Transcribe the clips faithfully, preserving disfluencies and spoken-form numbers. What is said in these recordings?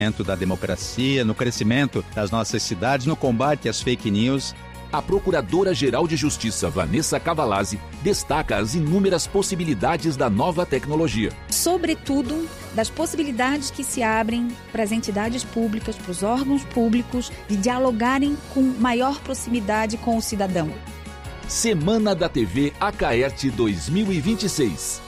da democracia, no crescimento das nossas cidades, no combate às fake news. A Procuradora-Geral de Justiça, Vanessa Cavalazzi, destaca as inúmeras possibilidades da nova tecnologia. Sobretudo, das possibilidades que se abrem para as entidades públicas, para os órgãos públicos, de dialogarem com maior proximidade com o cidadão. Semana da T V Acaerte dois mil e vinte e seis.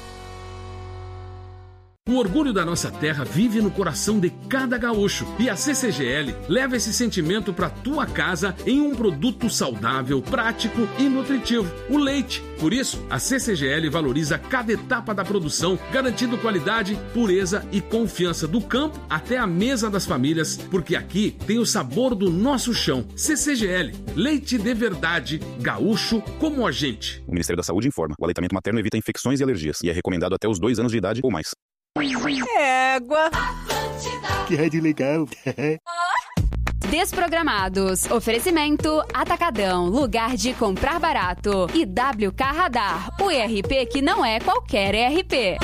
O orgulho da nossa terra vive no coração de cada gaúcho. E a C C G L leva esse sentimento para tua casa em um produto saudável, prático e nutritivo: o leite. Por isso, a C C G L valoriza cada etapa da produção, garantindo qualidade, pureza e confiança do campo até a mesa das famílias, porque aqui tem o sabor do nosso chão. C C G L, leite de verdade, gaúcho como a gente. O Ministério da Saúde informa: o aleitamento materno evita infecções e alergias e é recomendado até os dois anos de idade ou mais. Égua. Que rádio legal. Desprogramados. Oferecimento Atacadão, lugar de comprar barato. E W K Radar, o E R P que não é qualquer E R P.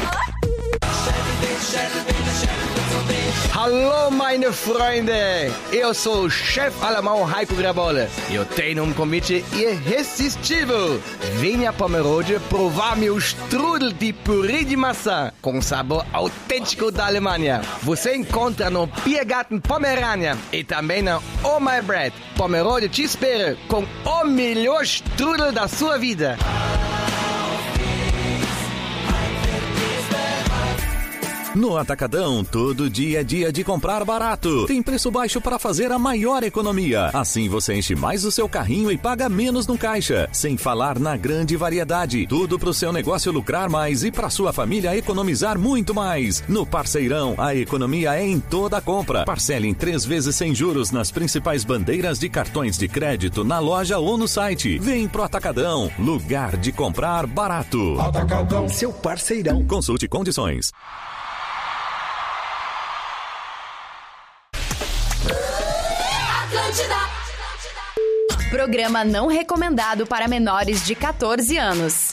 Hallo meine Freunde, eu sou o chefe alemão Heiko Grabolle. Eu tenho um convite irresistível. Venha para Pomerode provar meu strudel de purê de maçã com sabor autêntico da Alemanha. Você encontra no Biergarten Pomerania e também na Oh My Bread. Pomerode te espera com o melhor strudel da sua vida. No Atacadão, todo dia é dia de comprar barato. Tem preço baixo para fazer a maior economia. Assim você enche mais o seu carrinho e paga menos no caixa. Sem falar na grande variedade. Tudo para o seu negócio lucrar mais e para sua família economizar muito mais. No Parceirão, a economia é em toda a compra. Parcele em três vezes sem juros nas principais bandeiras de cartões de crédito na loja ou no site. Vem pro Atacadão, lugar de comprar barato. Atacadão, seu parceirão. Consulte condições. Programa não recomendado para menores de catorze anos.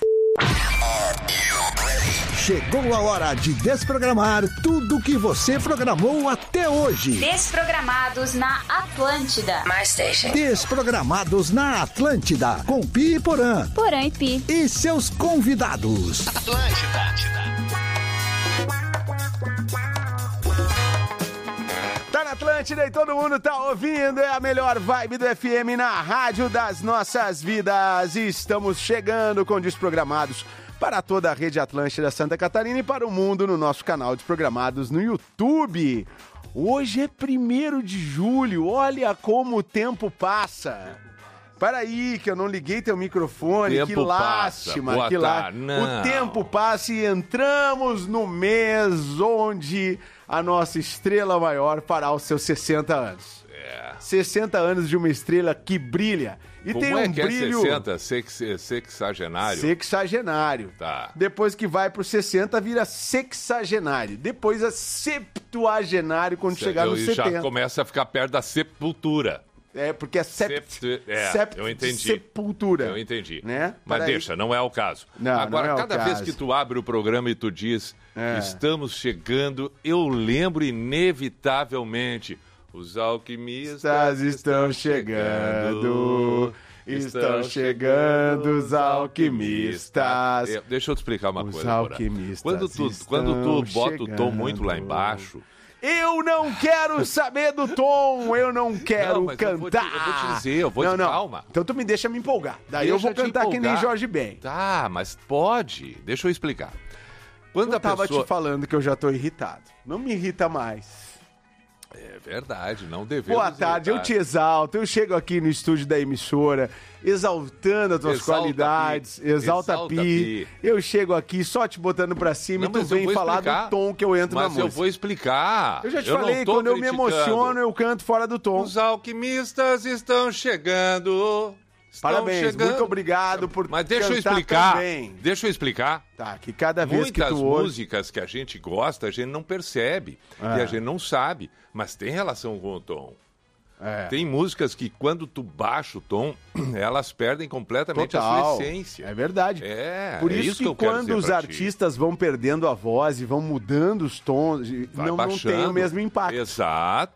Chegou a hora de desprogramar tudo que você programou até hoje. Desprogramados na Atlântida. My Station. Desprogramados na Atlântida, com Pi e Porã. Porã e Pi. E seus convidados. Atlântida. Tá na Atlântida e todo mundo tá ouvindo, é a melhor vibe do F M na rádio das nossas vidas. E estamos chegando com Desprogramados para toda a rede Atlântida Santa Catarina e para o mundo no nosso canal Desprogramados no YouTube. Hoje é primeiro de julho, olha como o tempo passa. Para aí, que eu não liguei teu microfone, tempo que lástima, passa. que lástima. O tempo passa e entramos no mês onde a nossa estrela maior fará os seus sessenta anos. É. sessenta anos de uma estrela que brilha. E Como tem um é que brilho... é sessenta? Sex, sexagenário? Sexagenário. Tá. Depois que vai pro sessenta, vira sexagenário. Depois é septuagenário, quando chegar no setenta. Já começa a ficar perto da sepultura. É, porque é sept... Sept... É, sept... eu entendi. Sepultura. Eu entendi. Né? Mas Peraí. deixa, não é o caso. Não, Agora, não é cada o vez caso. que tu abre o programa e tu diz, É. estamos chegando, eu lembro inevitavelmente, os alquimistas Estás estão chegando... Estão chegando os alquimistas. É, deixa eu te explicar uma Os coisa, Porã. alquimistas Quando tu, estão quando tu bota o tom chegando. muito lá embaixo... Eu não quero saber do tom, eu não quero Não, mas eu vou te- cantar. eu vou te dizer, eu vou não, te- não. calma. Então tu me deixa me empolgar. Daí Deixa eu vou te cantar que nem empolgar. Jorge Ben. Tá, mas pode. Deixa eu explicar. Quando Eu a tava pessoa... te falando que eu já tô irritado. Não me irrita mais. É verdade, não devemos... Boa tarde, eu irritar. te exalto. Eu chego aqui no estúdio da emissora, exaltando as tuas Exalta, qualidades. Pi. Exalta, Exalta, Pi. Pi. Eu chego aqui só te botando pra cima Não, e tu mas eu vem vou falar explicar. do tom que eu entro na Mas música. eu vou explicar. Eu já te não falei, tô quando eu me criticando. emociono, eu canto fora do tom. Os alquimistas estão chegando. Estão Parabéns, chegando. muito obrigado por Mas deixa eu cantar explicar. também. Deixa eu explicar. Tá, que cada vez Muitas que tu ouve... músicas que a gente gosta, a gente não percebe. É. E a gente não sabe. Mas tem relação com o tom. É. Tem músicas que quando tu baixa o tom, elas perdem completamente Total. a sua essência. É verdade. É, Por é isso, isso que, que, eu quero quando dizer os pra artistas ti. vão perdendo a voz e vão mudando os tons, Vai não, não tem o mesmo impacto. Exato.